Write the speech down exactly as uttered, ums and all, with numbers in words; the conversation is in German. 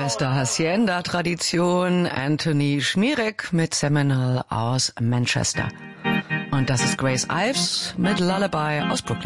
Aus der Hacienda-Tradition Anthony Schmierek mit Seminole aus Manchester. Und das ist Grace Ives mit Lullaby aus Brooklyn.